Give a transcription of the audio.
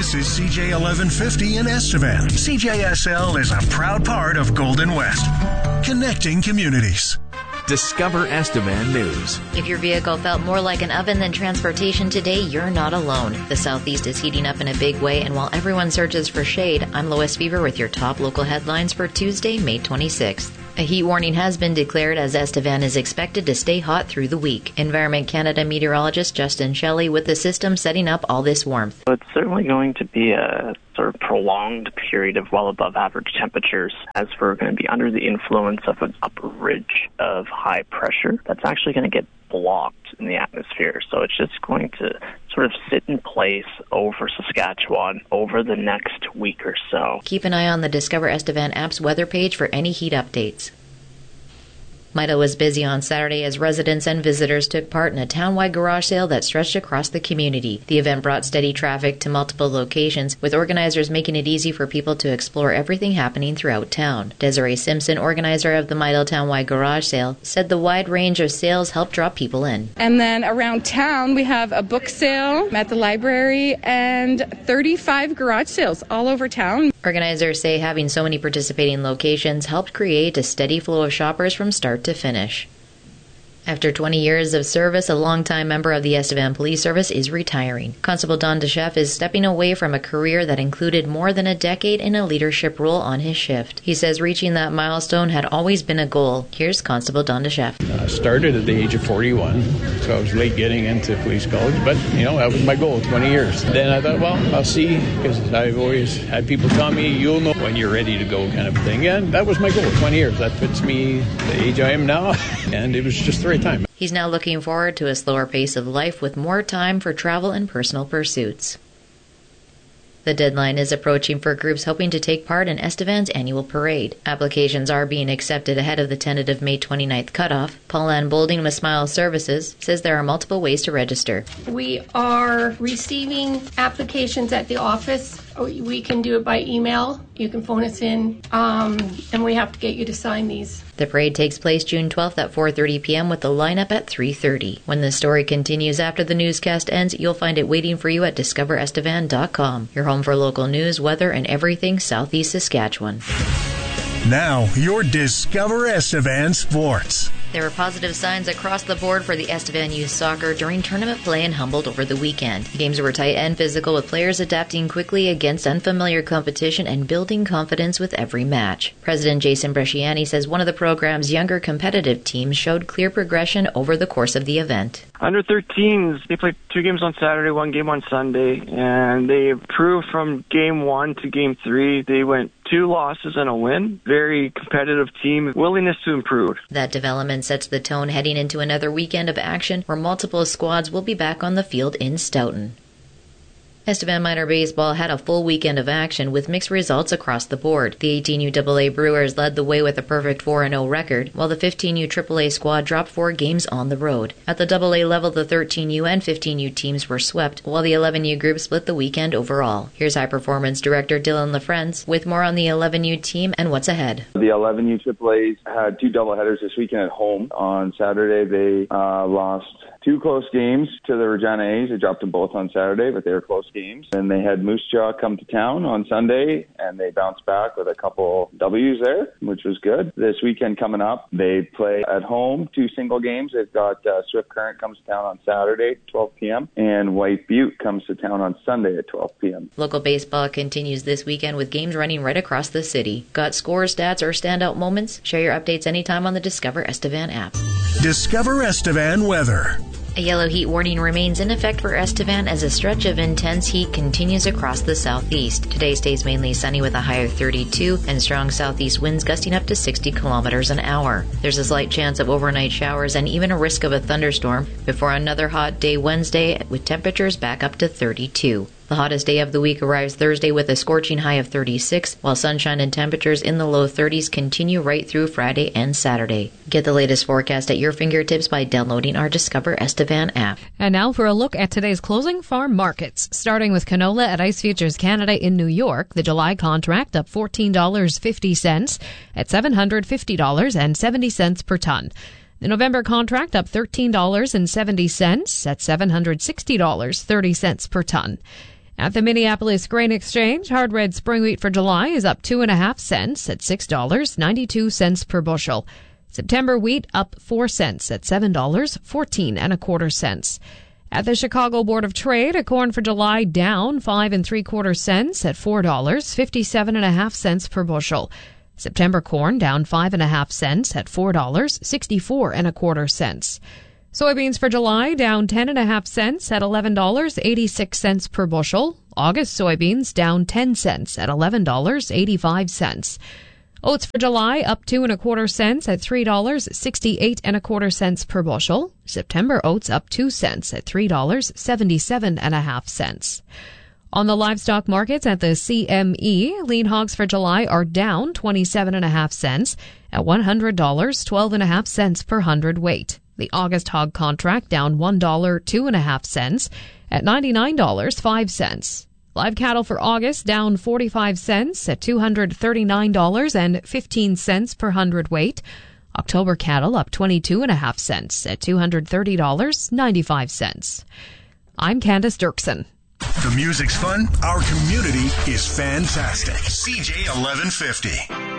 This is CJ 1150 in Estevan. CJSL is a proud part of Golden West, connecting communities. Discover Estevan News. If your vehicle felt more like an oven than transportation today, you're not alone. The Southeast is heating up in a big way, and while everyone searches for shade, I'm Lois Fever with your top local headlines for Tuesday, May 26th. A heat warning has been declared as Estevan is expected to stay hot through the week. Environment Canada meteorologist Justin Shelley with the system setting up all this warmth. It's certainly going to be a sort of prolonged period of well above average temperatures, as we're going to be under the influence of an upper ridge of high pressure that's actually going to get blocked in the atmosphere. So it's just going to sort of sit in place over Saskatchewan over the next week or so. Keep an eye on the Discover Estevan app's weather page for any heat updates. Mida was busy on Saturday as residents and visitors took part in a town-wide garage sale that stretched across the community. The event brought steady traffic to multiple locations, with organizers making it easy for people to explore everything happening throughout town. Desiree Simpson, organizer of the Mida town-wide garage sale, said the wide range of sales helped draw people in. And then around town, we have a book sale at the library and 35 garage sales all over town. Organizers say having so many participating locations helped create a steady flow of shoppers from start to finish. After 20 years of service, a longtime member of the Estevan Police Service is retiring. Constable Don DeChef is stepping away from a career that included more than a decade in a leadership role on his shift. He says reaching that milestone had always been a goal. Here's Constable Don DeChef. I started at the age of 41, so I was late getting into police college, but, that was my goal, 20 years. Then I thought, well, I'll see, because I've always had people tell me, you'll know when you're ready to go kind of thing. And that was my goal, 20 years. That fits me the age I am now, and it was just the right time. He's now looking forward to a slower pace of life with more time for travel and personal pursuits. The deadline is approaching for groups hoping to take part in Estevan's annual parade. Applications are being accepted ahead of the tentative May 29th cutoff. Paul-Ann Bolding with Smile Services says there are multiple ways to register. We are receiving applications at the office. We can do it by email. You can phone us in, and we have to get you to sign these. The parade takes place June 12th at 4:30 p.m. with the lineup at 3:30. When the story continues after the newscast ends, you'll find it waiting for you at discoverestevan.com. Your home for local news, weather, and everything Southeast Saskatchewan. Now, your Discover Estevan Sports. There were positive signs across the board for the Estevan youth soccer during tournament play in Humboldt over the weekend. Games were tight and physical, with players adapting quickly against unfamiliar competition and building confidence with every match. President Jason Bresciani says one of the program's younger competitive teams showed clear progression over the course of the event. Under 13s, they played 2 games on Saturday, 1 game on Sunday, and they improved from game 1 to game 3. They went 2 losses and a win. Very competitive team, willingness to improve. That development sets the tone heading into another weekend of action where multiple squads will be back on the field in Stoughton. Estevan Minor Baseball had a full weekend of action with mixed results across the board. The 18U AA Brewers led the way with a perfect 4-0 record, while the 15U AAA squad dropped 4 games on the road. At the AA level, the 13U and 15U teams were swept, while the 11U group split the weekend overall. Here's High Performance Director Dylan LaFrance with more on the 11U team and what's ahead. The 11U AAAs had 2 doubleheaders this weekend at home. On Saturday, they lost 2 close games to the Regina A's. They dropped them both on Saturday, but they were close games. And they had Moose Jaw come to town on Sunday, and they bounced back with a couple W's there, which was good. This weekend coming up, they play at home 2 single games. They've got Swift Current comes to town on Saturday at 12 p.m., and White Butte comes to town on Sunday at 12 p.m. Local baseball continues this weekend with games running right across the city. Got scores, stats, or standout moments? Share your updates anytime on the Discover Estevan app. Discover Estevan weather. A yellow heat warning remains in effect for Estevan as a stretch of intense heat continues across the southeast. Today stays mainly sunny with a high of 32 and strong southeast winds gusting up to 60 kilometers an hour. There's a slight chance of overnight showers and even a risk of a thunderstorm before another hot day Wednesday with temperatures back up to 32. The hottest day of the week arrives Thursday with a scorching high of 36, while sunshine and temperatures in the low 30s continue right through Friday and Saturday. Get the latest forecast at your fingertips by downloading our Discover Estevan app. And now for a look at today's closing farm markets. Starting with canola at Ice Futures Canada in New York, the July contract up $14.50 at $750.70 per ton. The November contract up $13.70 at $760.30 per ton. At the Minneapolis Grain Exchange, hard red spring wheat for July is up 2.5 cents at $6.92 per bushel. September wheat up 4 cents at $7.1425. At the Chicago Board of Trade, a corn for July down 5 3/4 cents at $4.5725 per bushel. September corn down 5.5 cents at $4.6425. Soybeans for July down 10.5 cents at $11.86 per bushel. August soybeans down 10 cents at $11.85. Oats for July up 2 1/4 cents at $3.6825 per bushel. September oats up 2 cents at $3.7725. On the livestock markets at the CME, lean hogs for July are down 27.5 cents at $100.12.5 per hundredweight. The August hog contract down $1.02.5 at $99.05. Live cattle for August down 45 cents at $239.15 per hundredweight. October cattle up 22.5 cents at $230.95. I'm Candace Dirksen. The music's fun. Our community is fantastic. CJ 1150.